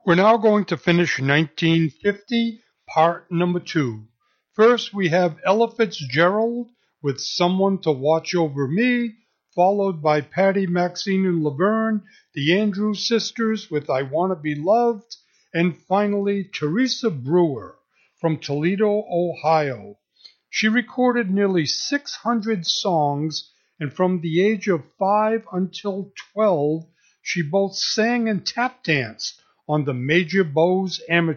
We're now going to finish 1950, part number 2. First, we have Ella Fitzgerald with Someone to Watch Over Me, followed by Patty, Maxine, and Laverne, the Andrews Sisters with I Want to Be Loved, and finally Teresa Brewer from Toledo, Ohio. She recorded nearly 600 songs, and from the age of 5 until 12, she both sang and tap danced on the Major Bowes Amateur